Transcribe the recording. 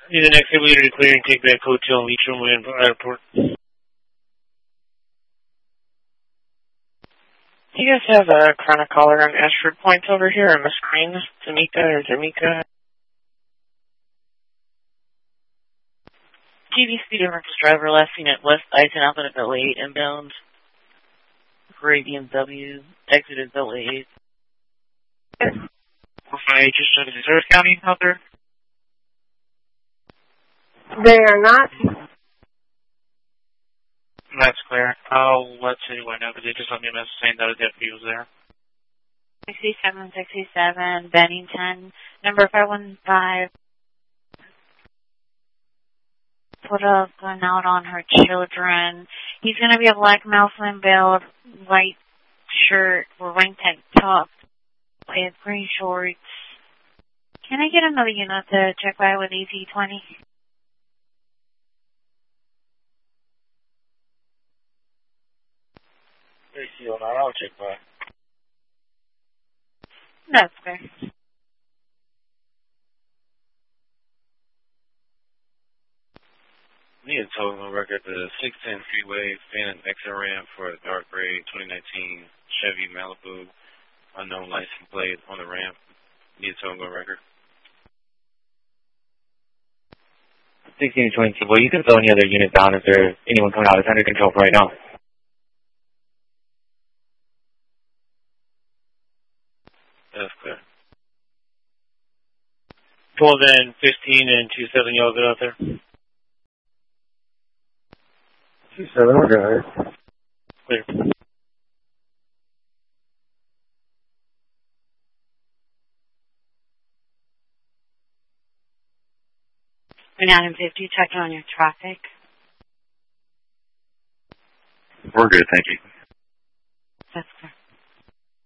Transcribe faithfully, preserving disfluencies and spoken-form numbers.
Need the next leader to clear and take back hotel and Leitrim Airport. Do you guys have a chronic caller on Ashford Point over here on the screen? Tamika or Tamika? G B Speed Reference driver last seen at West Eisenhower at Bell eight inbound. Arabian W, exited Bell eight. I just started in Service County out there. They are not. That's clear. I'll let anyone know because they just sent me a message saying that a deputy was there. sixty-seven sixty-seven, Bennington, number five one five. Put a gun out on her children. He's going to be a black Mouseman Bell, white shirt, or rain tank top, with green shorts. Can I get another unit to check by with E Z twenty? I'll check by. That's fair. Need a total on record the six ten freeway, Phantom exit ramp for a dark gray twenty nineteen Chevy Malibu, unknown license plate on the ramp. Need a total on record. sixteen twenty-two. Well, you can throw any other unit down if there's anyone coming out. It's under control for right now. That's clear. twelve and fifteen and two seven, y'all good out there? two seven, we're good. Clear. twenty-nine and fifty, checking on your traffic. We're good, thank you. That's clear.